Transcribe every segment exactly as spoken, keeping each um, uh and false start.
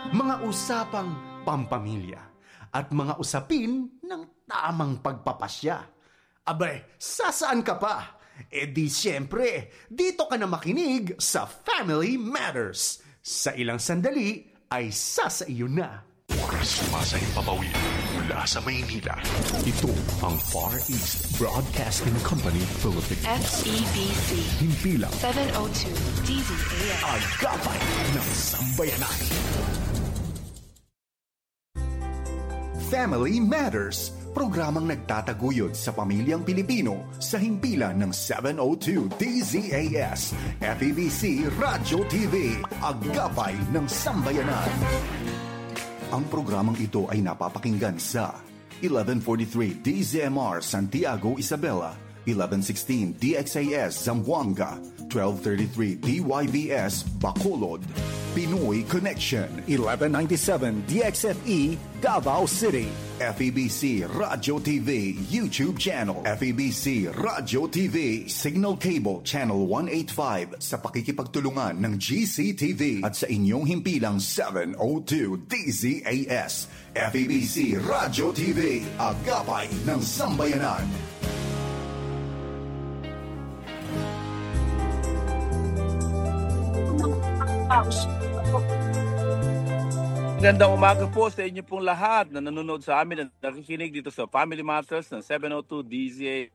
mga usapang pampamilya, at mga usapin ng tamang pagpapasya. Abay, sasaan ka pa? E di siyempre, dito ka na makinig sa Family Matters. Sa ilang sandali ay sasaiyo na. Sumasahing papawid mula sa Maynila. Ito ang Far East Broadcasting Company Philippines. F E B C. Himpilang seven oh two D Z A S. Agapay ng Sambayanan. Family Matters, programang nagtataguyod sa pamilyang Pilipino sa himpilan ng seven oh two D Z A S, F E B C Radyo T V, Agapay ng Sambayanan. Ang programang ito ay napapakinggan sa eleven forty-three D Z M R Santiago, Isabela, eleven sixteen D X A S Zamboanga, twelve thirty-three D Y V S Bacolod, Pinoy Connection, eleven ninety-seven D X F E Davao City, F E B C Radyo T V YouTube channel, F E B C Radyo T V Signal Cable Channel one eighty-five sa pakikipagtulungan ng G C T V at sa inyong himpilang seven oh two D Z A S, F E B C Radyo T V, Agapay ng Sambayanan. Magandang umaga po sa inyo pong lahat na nanonood sa amin at nakikinig dito sa Family Matters ng seven oh two D Z A.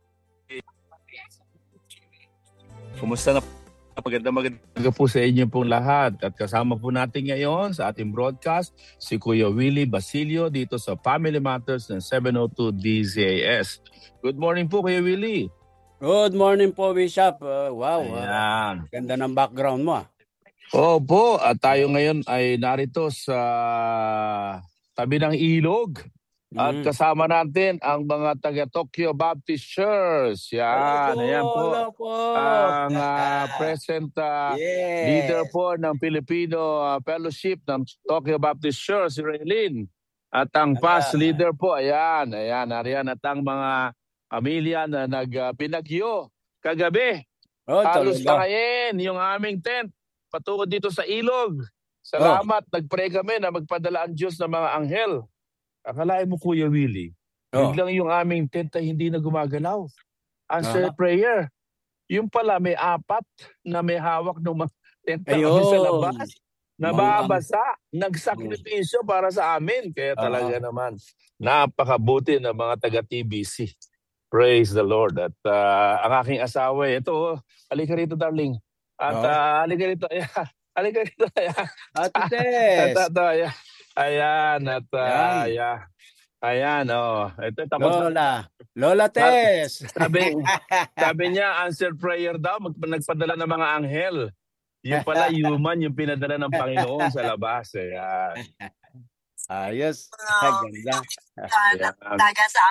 Kumusta na? Magandang magandang po sa inyo pong lahat at kasama po natin ngayon sa ating broadcast si Kuya Willie Basilio dito sa Family Matters ng seven oh two D Z A S. Good morning po Kuya Willie. Good morning po, Bishop. Uh, wow, Ayan. Uh, ganda ng background mo. Opo, at tayo ngayon ay narito sa tabi ng ilog. At Mm. kasama natin ang mga taga-Tokyo Baptist Church. Yan, Hello po, ayan po. hello po. Ang uh, present uh, Yes. leader po ng Filipino uh, Fellowship ng Tokyo Baptist Church, si Raylene. At ang past Ayan. leader po, ayan, ayan, ariyan. At ang mga pamilya na nagpinagyo kagabi. Oh, Halos talaga. tangayin yung aming tent patungkol dito sa ilog. Salamat, nagpray kami na magpadala ang Diyos ng mga anghel. Akalain mo Kuya Willie, Oh. biglang yung aming tent ay hindi na gumagalaw. Answer Ah. prayer. Yung pala may apat na may hawak ng mga tent na Ayun. kami sa labas. Nababasa, nagsakripisyo para sa amin. Kaya talaga Ah. naman, napakabuti ng mga taga-T B C. Praise the Lord. At uh, ang aking asawa, ito, halika rito darling. At Oh. uh, halika rito, ayan. Halika rito, ayan. Ate Tess. Ito, ito, ayan. Ayan, at uh, Ayan. ayan. Ayan, oh. Ito, tapos na. Lola. Lola Tess. Sabi, sabi niya, answer prayer daw, mag, nagpadala ng mga anghel. Yung pala, human, yung pinadala ng Panginoon sa labas. Ayan. Ayos. Wow. Ganda. Ayan. Taga sa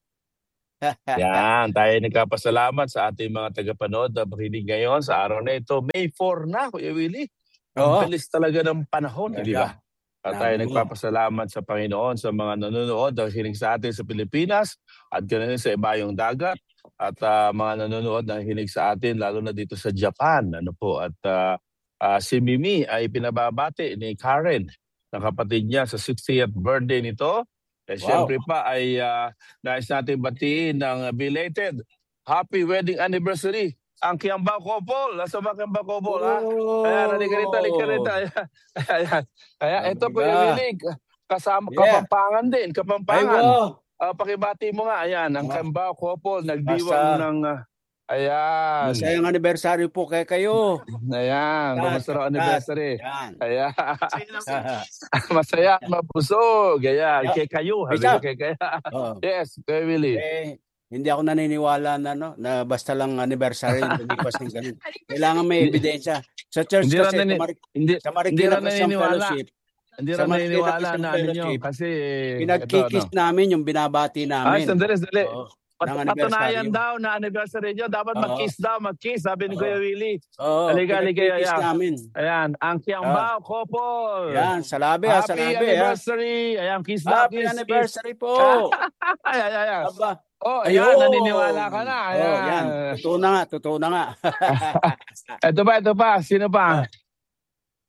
Yan, tayo nagkapasalamat sa ating mga tagapanood na makinig ngayon sa araw na ito. May four na, Kuya Willie. Ang Oo. bilis talaga ng panahon, di ba? At tayo Tama. nagpapasalamat sa Panginoon sa mga nanonood na hinig sa atin sa Pilipinas at ganoon sa ibayong dagat at uh, mga nanonood na hinig sa atin lalo na dito sa Japan. Ano po? At uh, uh, si Mimi ay pinababati ni Karen na kapatid niya sa sixtieth birthday nito. Eh, Wow. Siyempre pa ay uh, nais natin batiin ng belated happy wedding anniversary ang Kiambao couple. Nasa ba Kiambao couple, ha? Ayan, halika rito, halika rito. Ayan, ayan. Ayan, ito po yung Willie. Kasama, Yeah. Kapampangan din, Ay, Kapampangan. wow. Uh, pakibati mo nga, ayan, ang Ah. Kiambao couple, nagdiwang Basta- ng, uh, ayan. Masayang anniversary po kay kayo. Ayan, Yan, kamusta raw yan. anniversary? Yan. Ayan. Masaya at mabusog. Ayan, Yeah. kay kayo. Habi Isa. ko kay kaya. Oh. Yes, kay Willie. Eh, hindi ako naniniwala na no na basta lang anniversary hindi pa sing ganun. Kailangan may ebidensya. Sa church Hindi kasi rin nani- sa Mar- Hindi, sa hindi Marikina rin Christian naniniwala. Fellowship, Hindi Sa rin Marikina naniniwala Christian na ano nyo. Fellowship, Kasi, pinagkikis ito, namin yung binabati ano. Ay, namin. sandali, sandali. Oo. Pat- ng Patunayan anniversary. daw na anniversary nyo. Dapat Oo. mag-kiss daw, mag-kiss. Sabi ni Oo. Kuya Willie. Oo, Halika, halika, pinagkikis ayan. namin. Ayan, ang Kiambao couple. Yan, salabi ha, Happy salabi ha. anniversary. Ayan, kiss daw, Happy kiss, anniversary po. kiss. Ay, ay, ay, ay. Aba. Oh, ayan, Ayun. naniniwala ka na. Ayan. Oh, yan. Totoo na nga, totoo na nga. Ito pa, ito pa. Sino pa?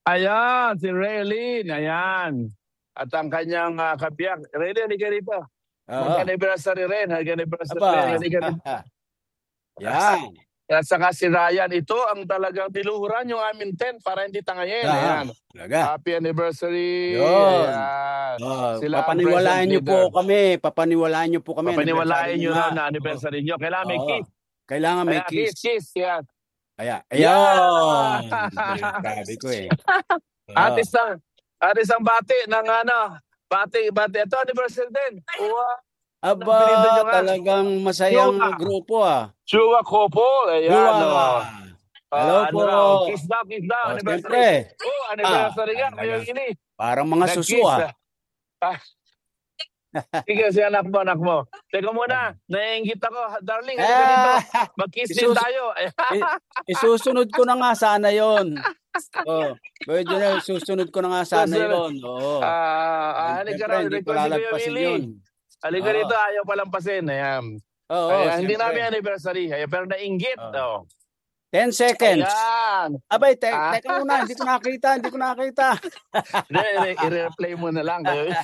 Ayan, si Raylene. Ayan. At ang kanyang uh, kabiyak. Raylene, halika rito. Oo. Mag-anniversary rin. Mag-anniversary Aba. rin. Halika rito. Yan. At saka si Ryan, ito ang talagang tiluhuran yung amin tent para hindi tangayin. Ah, Ayan. talaga. Happy anniversary. Yun. Ayan. Oh, Sila ang papaniwalaan present niyo po leader. kami. Papaniwalaan niyo po kami. Papaniwalain Anniversary nyo nga. raw na anniversary nyo. Kailangan may Oo. kiss. Kailangan may Ayan, kiss. kiss, kiss. Yan. Ayan. Yeah! Ayun. Sabi ko eh. At Oo. isang, at isang bati ng ano, bati, bati. Ito, anniversary din. Wow. Aba, Pinili nyo nga. talagang masayang Chua. grupo ah. Chua Kopo. Ayan. Chua. Oh. Hello Ah, ano po. raw? Kiss daw, kiss daw. Oh, Anniversary. siyempre. Oh, anniversary Ah, nga. talaga. Ngayon ini. Parang mga Nag-kiss, susu ah. ah. Sige, si anak mo, anak mo. Teka muna, naiingit ako. Darling, halika dito. Ah, Mag-kiss din isus- tayo. i- isusunod ko na nga sana yon. Oh, medyo na susunod ko na nga sana yon. Oo. Ah, ah, halika raw. Siyempre, hindi ko Request si Kuya lalagpasin Willie. yun. Halika Oo. dito, ayaw palampasin. Ayan. Oo, Ayan, hindi siyempre. namin anniversary. Ayan, pero nainggit. Oo. Oh. ten seconds. Ayan. Abay, te- Ah. teka muna, hindi ko nakita, hindi ko nakita. Hindi, i- i-replay mo na lang.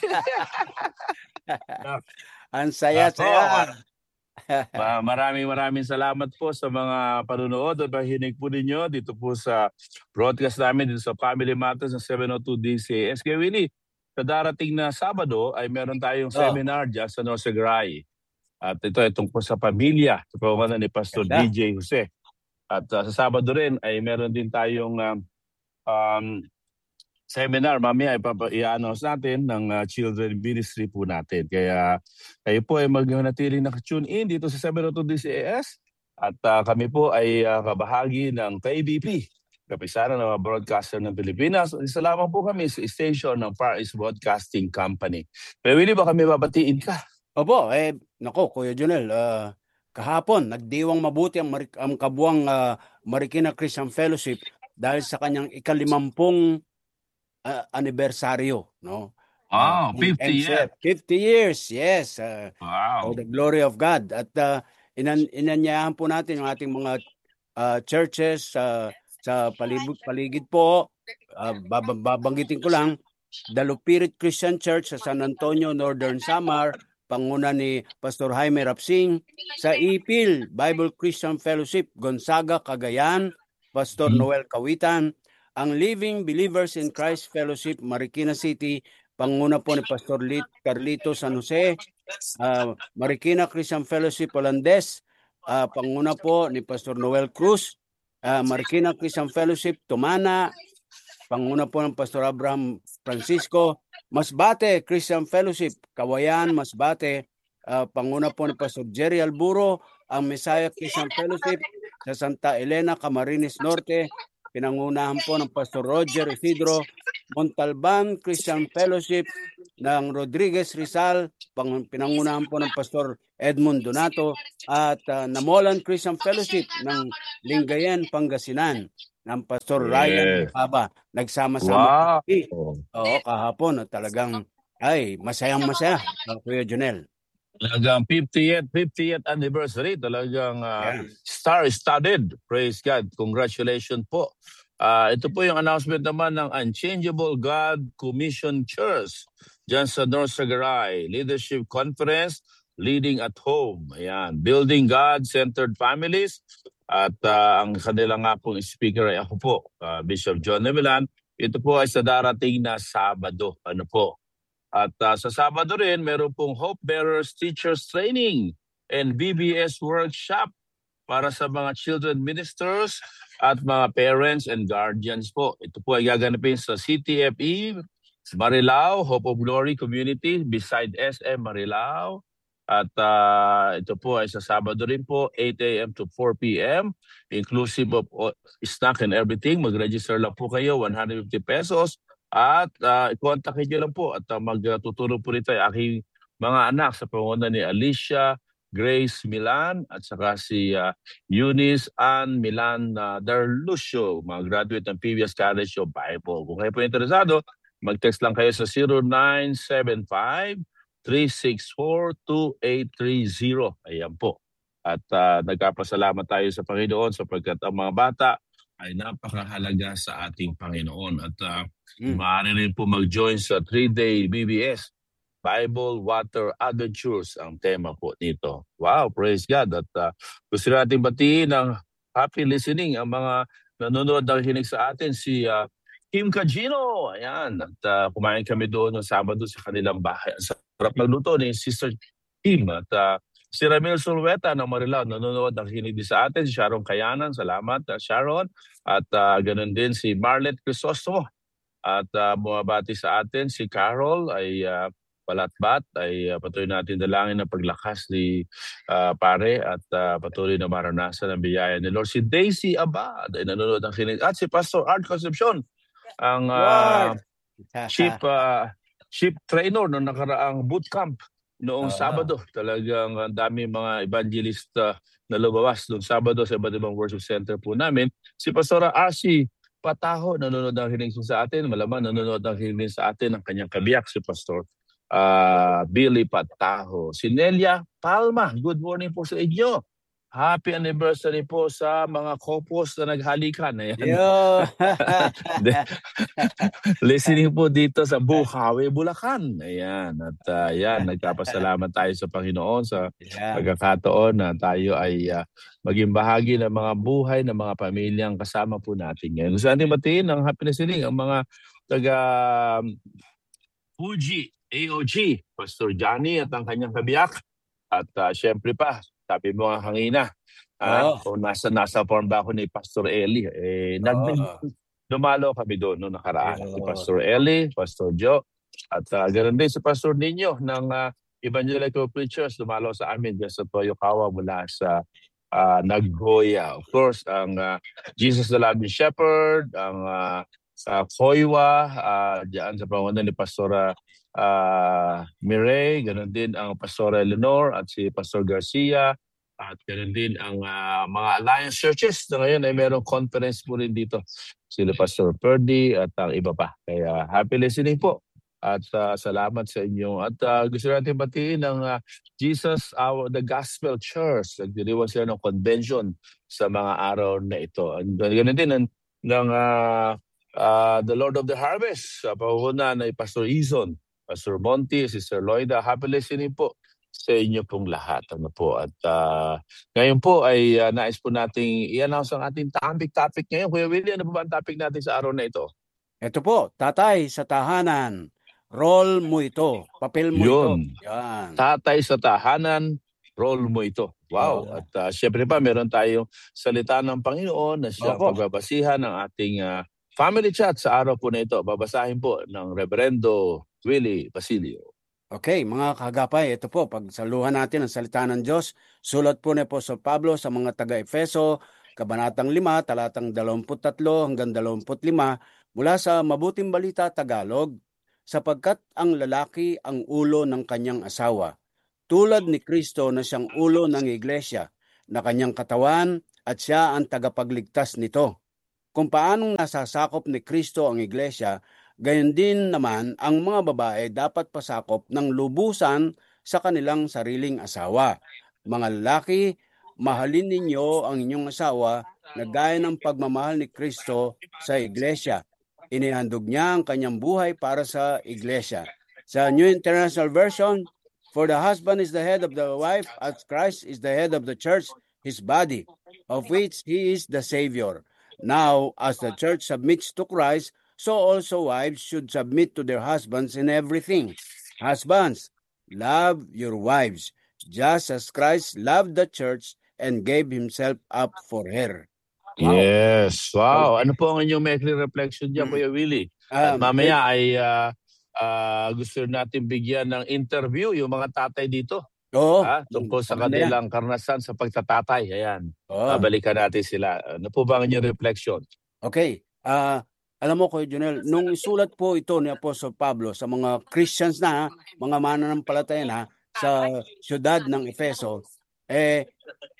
Ang saya, Ako, saya. Ma- maraming maraming salamat po sa mga panunood at pahinig po ninyo dito po sa broadcast namin dito sa Family Matters ng seven oh two D C A S. K. Willie, sa darating na Sabado ay meron tayong Oh. seminar dyan sa Norsegray. At ito ay tungkol sa pamilya sa pamamagitan ni Pastor Ganda. D J Jose. At uh, sa Sabado rin ay meron din tayong um, um, seminar. Mamaya ipapa- i-announce natin ng uh, children ministry po natin. Kaya kayo po ay mag-natiling naka-tune in dito sa seven oh two D C A S. At uh, kami po ay uh, kabahagi ng K B P, kapisanan ng mga broadcaster ng Pilipinas. Isa lamang po kami sa station ng Far East Broadcasting Company. Pero Willie, baka may babatiin ka? Opo, eh, nako, Kuya Junel, ah, kahapon, nagdiwang mabuti ang, Mar- ang kabuang ah, Marikina Christian Fellowship dahil sa kanyang ikalimampung ah, anibersaryo, no? Ah, Wow, ng fifty M C F. years. fifty years, yes. ah, Wow. for the glory of God. At uh, inan inanyayahan po natin yung ating mga ah, churches ah, sa palibot paligid po. Ah, bab- babanggitin ko lang, Dalupirit Christian Church sa San Antonio, Northern Samar, panguna ni Pastor Jaime Rapsing. Sa Ipil, Bible Christian Fellowship, Gonzaga, Cagayan, Pastor Noel Kawitan. Ang Living Believers in Christ Fellowship, Marikina City, panguna po ni Pastor Lit Carlito San Jose. Ah, Marikina Christian Fellowship, Holandes, ah, panguna po ni Pastor Noel Cruz. Ah, Marikina Christian Fellowship, Tumana, panguna po ng Pastor Abraham Francisco. Masbate Christian Fellowship, Kawayan, Masbate, ah, panguna po ni Pastor Jerry Alburo. Ang Messiah Christian Fellowship sa Santa Elena, Camarines Norte, pinangunahan po ng Pastor Roger Isidro. Montalban Christian Fellowship ng Rodriguez Rizal, pang, pinangunahan po ng Pastor Edmund Donato. At ah, Namolan Christian Fellowship ng Lingayen, Pangasinan, ng Pastor Ryan Yes. Haba. Nagsama-sama Wow. kami. Oo, kahapon, at talagang, ay, masayang masaya, uh, Kuya Junel. Talagang fiftieth, fiftieth anniversary. Talagang uh, Yeah. star-studded. Praise God. Congratulations po. Ah, ito po yung announcement naman ng Unchangeable God Commission Church dyan sa North Sagaray Leadership Conference, Leading at Home. Ayan. Building God-centered families. At ah, ang kanila nga pong speaker ay ako po, ah, Bishop John Nevelan. Ito po ay sa darating na Sabado. Ano po? At ah, sa Sabado rin, meron pong Hope Bearers Teachers Training and B B S Workshop para sa mga children ministers at mga parents and guardians po. Ito po ay gaganapin sa C T F E, Marilao, Hope of Glory Community, beside S M Marilao. At ah, ito po ay sa Sabado rin po, eight a.m. to four p.m. Inclusive of uh, snack and everything. Mag-register lang po kayo, one hundred fifty pesos. At uh, i-contact nyo lang po at uh, magtuturo po rito ay aking mga anak sa panguna ni Alicia Grace Milan at saka si uh, Eunice Ann Milan uh, Darlucio, mga graduate ng P B S College of Bible. Kung kayo po interesado, mag-text lang kayo sa zero nine seven five, three six four, two eight three zero. Ayan po. At uh, nagkapasalamat tayo sa Panginoon sapagkat ang mga bata ay napakahalaga sa ating Panginoon. At uh, Mm. maaari rin po mag-join sa three-day B B S, Bible Water Adventures, ang tema po nito. Wow, praise God. At uh, gusto natin batiin ng happy listening ang mga nanonood ng hinig sa atin, si uh, Kim Cagino. Ayan, at uh, kumain kami doon ng Sabado sa kanilang bahay. Ang sarap magluto ni Sister Kim. At uh, si Ramil Sulweta ng Marilao, nanonood ng hinig din sa atin. Si Sharon Kayanan, salamat uh, Sharon. At uh, ganun din si Marlet Crisostomo. At uh, bumabati sa atin si Carol ay uh, palatbat, ay uh, patuloy natin dalangin ng paglakas ni uh, pare at uh, patuloy na maranasan ang biyaya ni Lord. Si Daisy Abad ay nanonood ng hinig. At si Pastor Art Concepcion, ang uh, chief, uh, chief trainer ng nakaraang bootcamp noong Ah. Sabado. Talagang ang dami mga evangelist uh, na lumabas noong Sabado sa iba't ibang worship center po namin. Si Pastora Arcy Pataho, nanonood ng hiling sa atin. Malamang nanonood ng hiling sa atin ang kanyang kabiyak, si Pastor uh, Billy Pataho. Si Nelia Palma, good morning po sa inyo. Happy anniversary po sa mga couples na naghalikan. Ayan. Yo. Listening po dito sa Bukawi, Bulacan. Ayan. At uh, yan, nagpapasalamat tayo sa Panginoon sa Yeah. pagkakataon na tayo ay uh, maging bahagi ng mga buhay ng mga pamilyang kasama po natin ngayon. Gusto natin batiin ang happiness healing, ang mga taga um, Fuji, A O G, Pastor Johnny at ang kanyang kabiyak. At uh, syempre pa, sabi mo nga hangina, ah, Oo. kung nasa, nasa form ba ako ni Pastor Eli, eh, nag, Oo. dumalo kami doon noong nakaraan. Oo. Si Pastor Eli, Pastor Joe, at uh, ganoon din si Pastor Nino ng uh, Evangelical Preachers, dumalo sa amin dyan sa Toyokawa mula sa uh, Nagoya. Of course, ang uh, Jesus the Loving Shepherd, ang uh, sa Koiwa, uh, dyan sa pangunan ni Pastora uh, Mireille, ganoon din ang Pastora Eleanor at si Pastor Garcia, at ganoon din ang uh, mga Alliance Churches na ngayon ay merong conference po rin dito. Sila Pastor Purdy at ang iba pa. Kaya happy listening po. At uh, salamat sa inyo. At uh, gusto natin batiin ng uh, Jesus, our, the Gospel Church. Nagdiriwan sila ng convention sa mga araw na ito. And ganoon din ng, ng uh, uh, the Lord of the Harvest. Sa pahuhunan ay Pastor Izon, Pastor Monty, Sister Loida. Happy listening po sa inyo pong lahat. Ano po. At uh, ngayon po ay uh, nais po nating i-announce ang ating topic-topic ngayon. Kuya Willie, ano po ba ang topic natin sa araw na ito? Ito po, tatay sa tahanan. Role mo ito. Papel mo Yun. ito. Yan. Tatay sa tahanan, role mo ito. Wow. Oo. At uh, syempre pa, meron tayong salita ng Panginoon na siyang Opo. pagbabasihan ng ating uh, family chat sa araw po na ito. Babasahin po ng Reverendo Willie Basilio. Okay, mga kagapay, ito po, pagsaluhan natin ang salita ng Diyos. Sulat po ni Apostol Pablo sa mga taga-Efeso, Kabanatang lima, talatang dalawamput tatlo hanggang dalawamput lima, mula sa Mabuting Balita Tagalog, sapagkat ang lalaki ang ulo ng kanyang asawa, tulad ni Kristo na siyang ulo ng iglesia, na kanyang katawan at siya ang tagapagligtas nito. Kung paanong nasasakop ni Kristo ang iglesia, gayon din naman ang mga babae dapat pasakop ng lubusan sa kanilang sariling asawa. Mga lalaki, mahalin ninyo ang inyong asawa na gaya ng pagmamahal ni Kristo sa iglesia. Inihandog niya ang kanyang buhay para sa iglesia. Sa New International Version, for the husband is the head of the wife, as Christ is the head of the church, his body, of which he is the Savior. Now, as the church submits to Christ, so also wives should submit to their husbands in everything. Husbands, love your wives, just as Christ loved the church and gave himself up for her. Wow. Yes. Wow. Ano po ang inyong maikling reflection dyan, Kuya Willie? At Um, mamaya ay uh, uh, gusto natin bigyan ng interview yung mga tatay dito. Oo. Ah, tungkol sa Maganda yan. kanilang karanasan sa pagtatatay. Ayan. Oo. Babalikan natin sila. Ano po ba ang inyong reflection? Okay. Ah, alam mo, Kuya Junel, nung isulat po ito ni Apostol Pablo sa mga Christians na, mga mananampalataya na, sa siyudad ng Efeso, eh,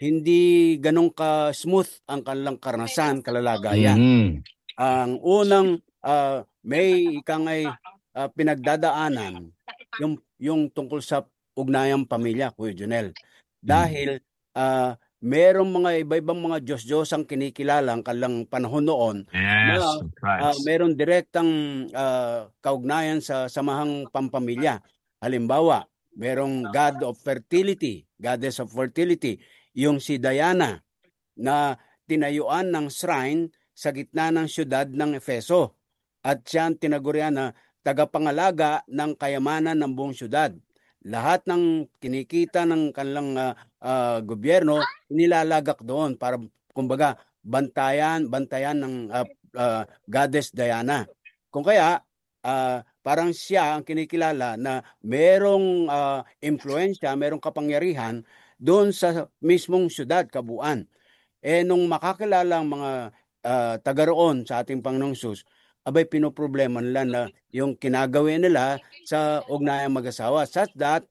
hindi ganun ka-smooth ang kanilang karanasan, kalalagayan. Mhm. Ang unang ah, may ikangay ah, pinagdadaanan, yung, yung tungkol sa ugnayang pamilya, Kuya Junel. Dahil ah, merong mga iba-ibang mga Diyos-Diyos ang kinikilala ang kalang panahon noon na Yes, right. uh, merong direktang uh, kaugnayan sa samahang pampamilya. Halimbawa, merong God of Fertility, Goddess of Fertility, yung si Diana na tinayuan ng shrine sa gitna ng siyudad ng Efeso. At siya ang tinagurian na tagapangalaga ng kayamanan ng buong siyudad. Lahat ng kinikita ng kanilang uh, uh, gobyerno nilalagak doon para kumbaga bantayan bantayan ng uh, uh, Goddess Diana. Kung kaya uh, parang siya ang kinikilala na merong uh, impluensya, merong kapangyarihan doon sa mismong syudad, kabuuan. Eh nung makakilala ang mga uh, taga roon sa ating Panginoong Hesus, abay pinoproblema nila na yung kinagawin nila sa ugnayang mag-asawa, such that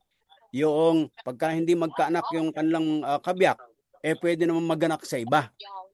yung pagka hindi magkaanak yung kanilang uh, kabiyak, eh pwede naman maganak sa iba.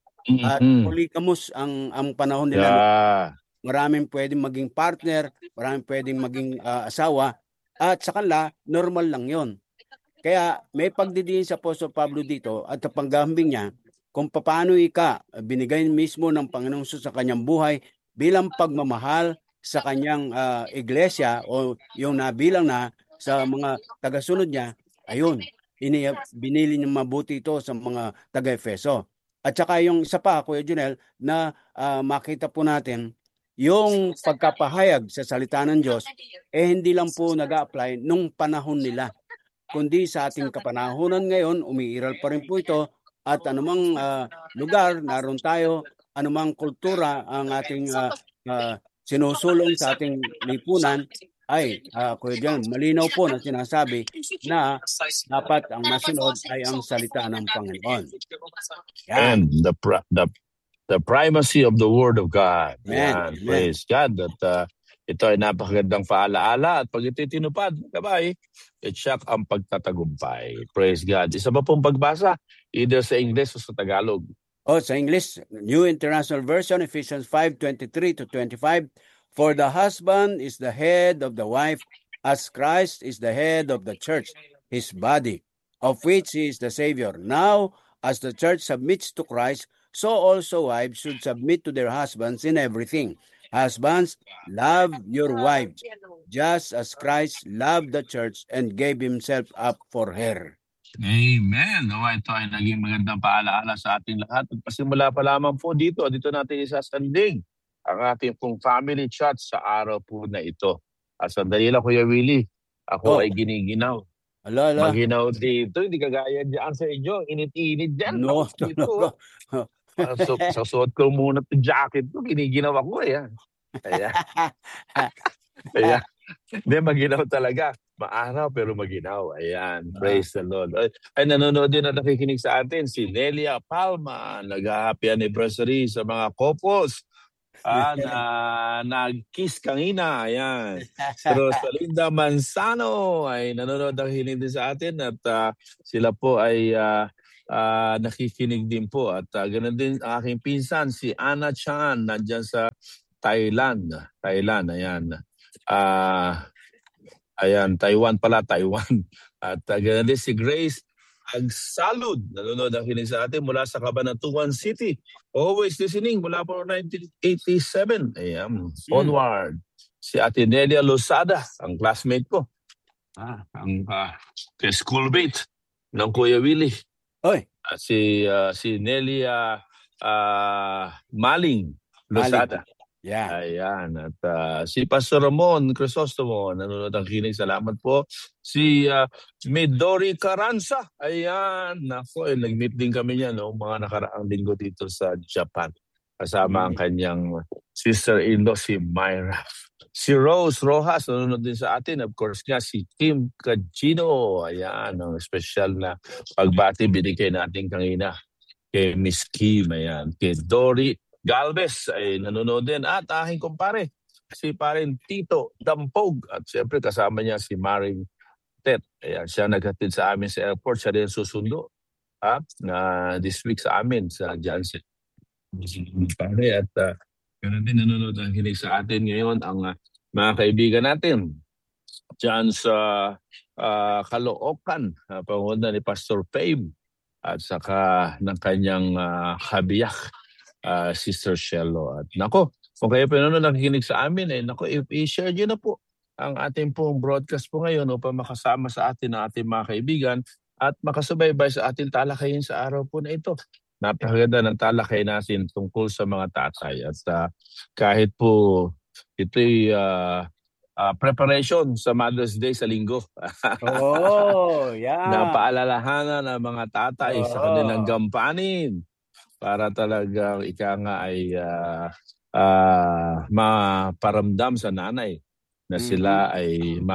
At Mhm. polygamous ang ang panahon nila. Yeah. Maraming pwedeng maging partner, maraming pwedeng maging uh, asawa, at sa kanila normal lang yon. Kaya may pagdidiin sa Apostol Pablo dito at sa panggambing niya kung paano ika binigay mismo ng Panginoong Hesus sa kanyang buhay bilang pagmamahal sa kanyang uh, iglesia o yung nabilang na sa mga tagasunod niya. Ayun, ini binili niya mabuti ito sa mga taga-Efeso. At saka yung isa pa, Kuya Junel, na uh, makita po natin, yung pagkapahayag sa salita ng Diyos, eh hindi lang po nag-a-apply nung panahon nila, kundi sa ating kapanahunan ngayon, umiiral pa rin po ito, at anumang uh, lugar, naroon tayo, anumang kultura ang ating uh, uh, sinusulong sa ating lipunan, ay, uh, Kuya Jan, malinaw po na sinasabi na dapat ang masunod ay ang salita ng Panginoon. Yan. And the, pra- the the primacy of the Word of God. Amen. Yan. Amen. Praise God. At uh, ito ay napakagandang paalaala at pag ito tinupad, kabay, itsak ang pagtatagumpay. Praise God. Isa ba pong pagbasa? Either sa English o sa Tagalog. Oh, sa English, New International Version, Ephesians five twenty-three to twenty-five. For the husband is the head of the wife, as Christ is the head of the church, his body, of which he is the Savior. Now, as the church submits to Christ, so also wives should submit to their husbands in everything. Husbands, love your wives, just as Christ loved the church and gave himself up for her. Amen. O, ito ay naging magandang paalaala sa ating lahat. At pasimula pa lamang po dito, dito natin isasandig ang ating pong family chat sa araw po na ito. At sandali lang, Kuya Willie, ako Oh. ay giniginaw. Ala, ala. Maginaw dito, hindi kagaya dyan sa inyo. Init-init dyan. No, Ako dito. no, no. So, sasuot ko muna itong jacket ko. Giniginaw ako eh. Ayan. Ayan. Hindi, maginaw talaga. Maaraw pero maginaw. Ayan. Praise the Lord. Ay, ay, nanonood din na nakikinig sa atin si Nelia Palma. Nag-happy anniversary sa mga couples. Ah, na nag-kiss kanina. Ayan. Pero Rosalinda Manzano ay nanonood ang hiling din sa atin at uh, sila po ay uh, uh, nakikinig din po. At uh, ganoon din ang aking pinsan, si Anna Chan, nandyan sa Thailand. Thailand, ayan. Ah... Uh, Ayan, Taiwan pala, Taiwan. At uh, ganun din si Grace Agsalud. Nanonood ang hiling sa atin mula sa Cabanatuan City. Always listening mula po nineteen eighty-seven. Ayan, onward. Si Ate Nelia Losada, ang classmate ko. Ah, ang uh, schoolmate ng Kuya Willie. Oy. At si, uh, si Nelia uh, Maling Losada. Maling. Yeah. Ayan. At uh, si Pastor Ramon Crisostomo, nanonood ang kinig. Salamat po. Si uh, Midori Carranza. Ayan. Nako, eh, nag-meet din kami niya no, mga nakaraang linggo dito sa Japan. Kasama ang kanyang sister-in-law, si Myra. Si Rose Rojas, nanonood din sa atin. Of course nga, si Kim Cagino. Ayan. Ang special na pagbati binigay natin kanina. Kay Miss Kim. Ayan. Kay Dory Galvez ay nanonood din at aking kumpare, si parin Tito Dampog at siyempre kasama niya si Maring Tet. Ayan, siya naghatid sa amin sa airport, siya rin susundo ha, na this week sa amin sa Jansen. Pare at uh, ganoon din nanonood ang hinig sa atin ngayon ang uh, mga kaibigan natin dyan sa uh, Caloocan, uh, pangunan ni Pastor Fame. at saka ng kanyang uh, kabiyak, uh, Sister Shelo. At nako, kung kayo pa nanonood nakikinig sa amin, eh, nako, i-share nyo na po ang ating pong broadcast po ngayon upang makasama sa atin ang ating mga kaibigan at makasubaybay sa ating talakayin sa araw po na ito. Napakaganda ng talakay natin tungkol sa mga tatay. At uh, kahit po ito'y uh, uh, preparation sa Mother's Day sa linggo. Oh, yeah. Napaalalahanan ng mga tatay Oo. sa kanilang gampanin para talagang ika nga ay uh, uh, maparamdam sa nanay na sila Mhm. ay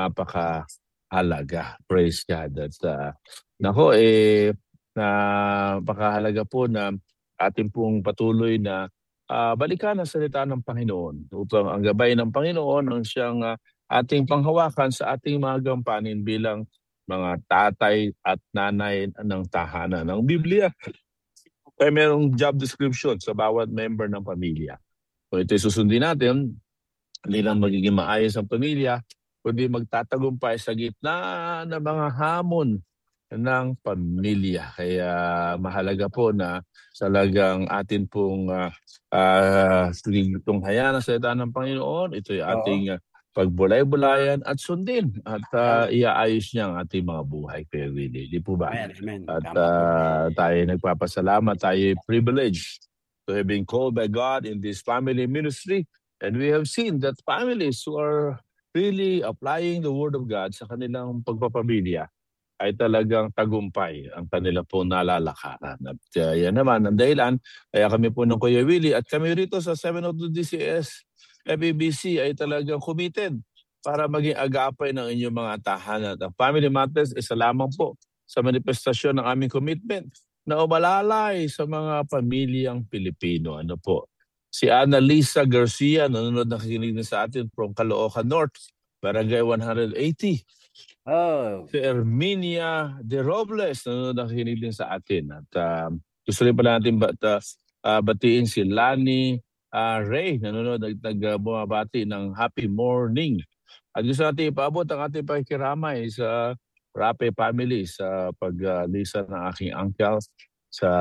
mapakahalaga. Praise God. At uh, nako, eh, napakahalaga po na ating pong patuloy na uh, balikan ang salita ng Panginoon upang ang gabay ng Panginoon ang siyang uh, ating panghawakan sa ating mga gampanin bilang mga tatay at nanay ng tahanan. Ang Biblia ay merong job description sa bawat member ng pamilya. Kung ito'y susundin natin, hindi lang magiging maayos ang pamilya, kundi magtatagumpay sa gitna ng mga hamon ng pamilya. Kaya mahalaga po na talagang atin pong uh, uh, tunghayaan ang salita ng Panginoon. Ito'y ating uh, pagbulay-bulayan at sundin at uh, iaayos niya ang ating mga buhay. Kaya really, di po ba? Amen, amen. At Tama po. uh, tayo nagpapasalamat, tayo privileged to have been called by God in this family ministry. And we have seen that families who are really applying the Word of God sa kanilang pagpapamilya ay talagang tagumpay ang kanila po nalalakaran. At uh, yan naman ang dahilan, kaya kami po ng Kuya Willie at kami rito sa seven oh two D C S F E B C ay talagang committed para maging agapay ng inyong mga tahanan. Ang Family Matters, isa lamang po sa manifestasyon ng aming commitment na umalalay sa mga pamilyang Pilipino. Ano po? Si Annalisa Garcia, nanonood nakikinig na sa atin from Caloocan North, Barangay one eighty. Oh. Si Erminia De Robles, nanonood nakikinig din sa atin. At uh, gusto rin pala natin bat, uh, uh, batiin si Lani uh, Ray, nanonood nag, nag uh, bumabati ng happy morning. At gusto natin ipaabot ang ating pakikiramay sa Rape family sa paglisa uh, ng aking uncle sa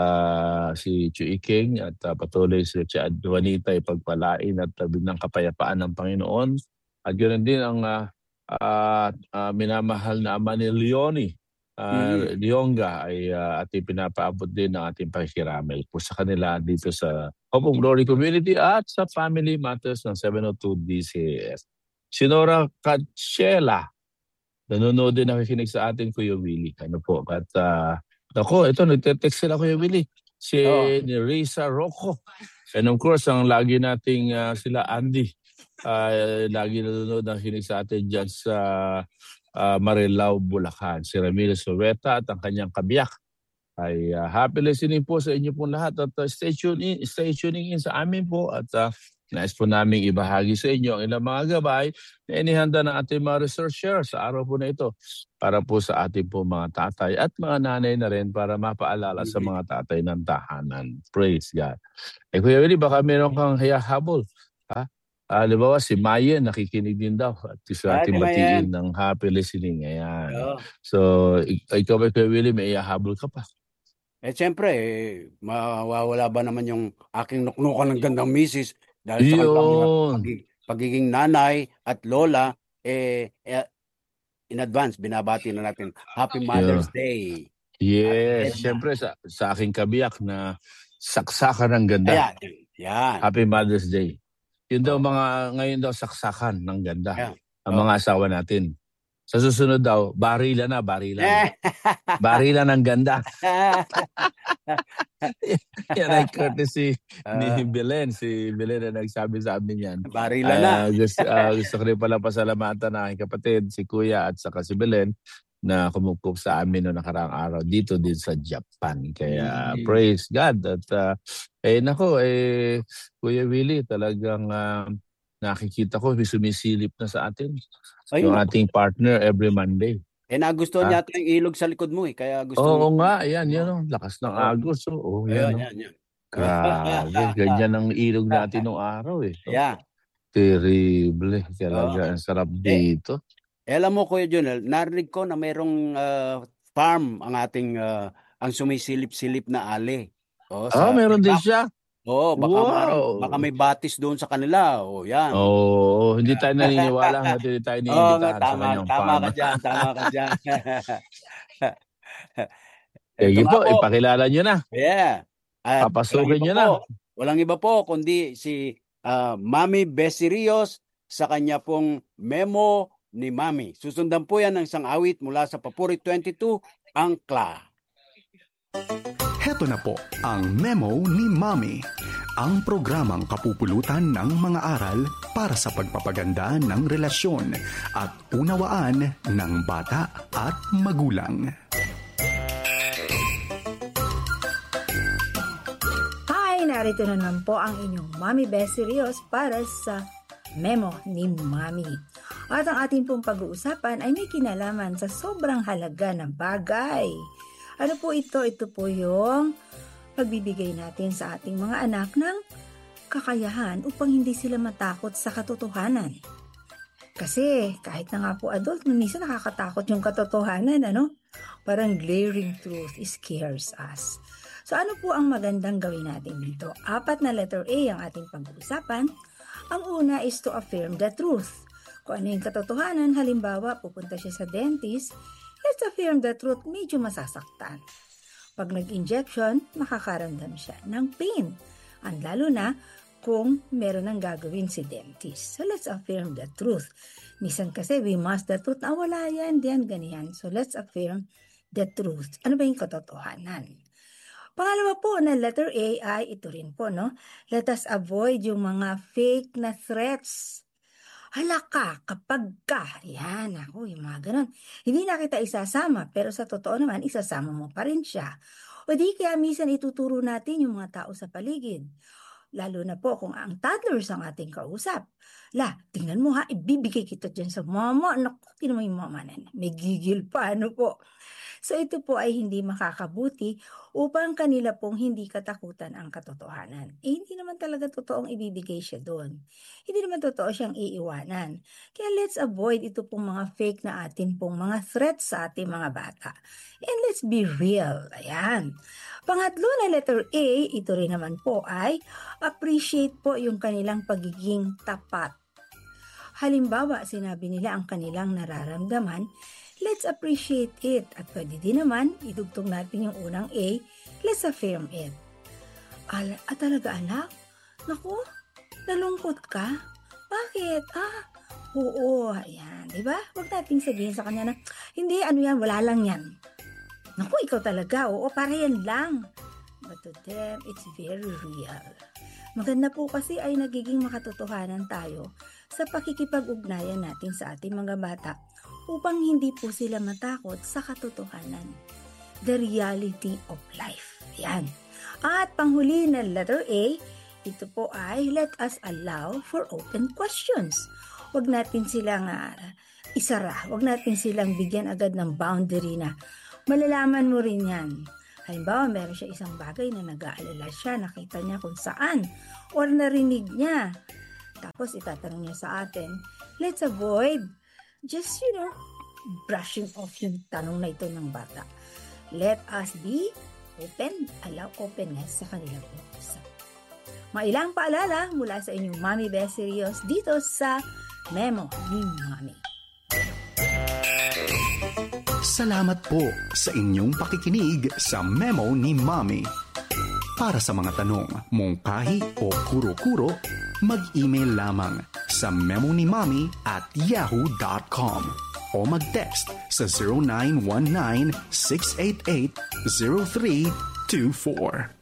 si Chui King at uh, patuloy si Tia Juanita ipagpalain at uh, ng kapayapaan ng Panginoon. At ganoon din ang uh, uh, uh, minamahal na ama ni Leonie uh, mm-hmm. Leonga ay uh, ating pinapaabot din ng ating pakikiramay po sa kanila dito sa Hope of Glory Community at sa Family Matters ng seven oh two D C A S. Si Nora Cachela, nanonood din nakikinig sa atin, Kuya Willie. Ano po? At uh, ako, ito, nagte-text sila, Kuya Willie. Si oh. Risa Rocco. And of course, ang lagi nating uh, sila Andy. Uh, lagi nanonood nakikinig sa atin dyan sa uh, Marilao, Bulacan. Si Ramirez Soreta at ang kanyang kabiyak. Ay uh, happy listening po sa inyo pong lahat. At uh, stay, tune in, stay tuning in sa amin po. At uh, nais po namin ibahagi sa inyo ang ilang mga gabay na inihanda ng ating mga researcher sa araw po na ito para po sa ating po mga tatay at mga nanay na rin para mapaalala sa mga tatay ng tahanan. Praise God. Eh Kuya Willie, baka meron kang hayahabol. Ha? Uh, Halimbawa si Mayen nakikinig din daw at gusto natin batiin ng happy listening. Ayan. Oh. So ikaw ba Kuya Willie, may hayahabol ka pa? Eh siyempre, eh, mawawala ba naman yung aking nuknukan ng gandang misis dahil sa kanilang pagiging, pagiging nanay at lola, eh, eh in advance binabati na natin Happy Mother's yeah. Day. Yes, siyempre sa, sa aking kabiyak na saksakan ng ganda. Ayan, yan. Happy Mother's Day. Yun daw mga ngayon daw saksakan ng ganda. Yeah. Ang oh. mga asawa natin. Sa susunod daw, barila na, barila. Barila ng ganda. Yan ay courtesy ni Belen. Si Belen na nagsabi sa amin yan. Barila uh, na. gusto, uh, gusto ko rin pala pasalamatan ng aking kapatid, si Kuya at saka si Belen na kumukup sa amin noong nakaraang araw dito din sa Japan. Kaya mm-hmm. praise God. At uh, eh nako, eh, Kuya Willie, talagang uh, nakikita ko, sumisilip na sa atin. Ayun, yung ating partner every Monday. Eh nagustuhan niya yung ilog sa likod mo eh. Kaya gusto Oo mo... nga, yan, yan. Oh. Lakas ng agos. Oh. Oh, yan, Ayun, yan, yan. Grabe, ganyan ang ilog natin noong araw eh. Oh. Yeah. Terrible. Talaga, oh. Ang sarap dito. Eh, alam mo Kuya Junel, narinig ko na mayroong uh, farm ang ating uh, ang sumisilip-silip na ali. Oh, Ah, meron din siya. Oo, baka, Wow. maaaring- baka may batis doon sa kanila. O, yan. Oo, hindi tayo naniniwala hanggat hindi tayo Oo, nga, niimbitahan sa tama, kanyang tama farm. ka dyan, tama ka dyan. Sige Ito nga po, po. ipakilala nyo na. Yeah. At Papasukin walang nyo iba na. po, Walang iba po kundi si ah, Mami Bessie Rios sa kanya pong Memo ni Mami. Susundan po yan ng isang awit mula sa Papuri twenty-two, Angkla. Heto na po ang Memo ni Mami, ang programang kapupulutan ng mga aral para sa pagpapaganda ng relasyon at unawaan ng bata at magulang. Hi! Narito na naman po ang inyong Mami Bessie Rios para sa Memo ni Mami. At ang ating pong pag-uusapan ay may kinalaman sa sobrang halaga ng bagay. Ano po ito? Ito po yung pagbibigay natin sa ating mga anak ng kakayahan upang hindi sila matakot sa katotohanan. Kasi kahit na nga po adult, minsan nakakatakot yung katotohanan, ano? Parang glaring truth scares us. So ano po ang magandang gawin natin dito? Apat na letter A ang ating pag-uusapan. Ang una is to affirm the truth. Kung ano yung katotohanan, halimbawa pupunta siya sa dentist, let's affirm the truth, medyo masasaktan. Pag nag-injection, makakaramdam siya ng pain. Ang lalo na kung meron ng gagawin si dentist. So let's affirm the truth. Minsan kasi we must the truth, ah wala yan, diyan, ganyan. So let's affirm the truth. Ano ba yung katotohanan? Pangalawa po na letter A ay ito rin po, no? Let us avoid yung mga fake na threats. Hala ka, kapag ka, yan, ako, yung mga ganun. Hindi na kita isasama, pero sa totoo naman, isasama mo pa rin siya. O di kaya minsan ituturo natin yung mga tao sa paligid. Lalo na po kung ang toddlers ang ating kausap. La, tingnan mo ha, ibibigay kita dyan sa mama. Naku, tingnan mo yung mama na, may gigil pa, ano po. So ito po ay hindi makakabuti upang kanila pong hindi katakutan ang katotohanan. Eh hindi naman talaga totoong ibibigay siya doon. Hindi naman totoo siyang iiwanan. Kaya let's avoid ito pong mga fake na atin pong mga threats sa ating mga bata. And let's be real. Ayan. Pangatlo na letter A, ito rin naman po ay appreciate po yung kanilang pagiging tapat. Halimbawa, sinabi nila ang kanilang nararamdaman, let's appreciate it. At pwede din naman, idugtong natin yung unang A, let's affirm it. Al- ah, talaga anak? Naku, nalungkot ka? Bakit? Ah, oo, ayan. Diba? Huwag nating sabihin sa kanya na, hindi, ano yan, wala lang yan. Naku, ikaw talaga, oo, para yan lang. But to them, it's very real. Maganda po kasi ay nagiging makatotohanan tayo sa pakikipag-ugnayan natin sa ating mga bata upang hindi po sila matakot sa katotohanan. The reality of life. Yan. At panghuli na letter A, ito po ay let us allow for open questions. Huwag natin silang uh, isara. Huwag natin silang bigyan agad ng boundary na malalaman mo rin yan. Halimbawa, meron siya isang bagay na nag-aalala siya, nakita niya kung saan, or narinig niya. Tapos itatanong niya sa atin, let's avoid just, you know, brushing off yung tanong na ito ng bata. Let us be open, allow openness sa kanilang pag-usap. Mailang paalala mula sa inyong Mami Bessie Rios dito sa Memo ni Mami. Salamat po sa inyong pakikinig sa Memo ni Mami. Para sa mga tanong, mungkahi o kuro-kuro, mag-email lamang sa memonimami at yahoo dot com o mag-text sa zero nine one nine, six eight eight, zero three two four.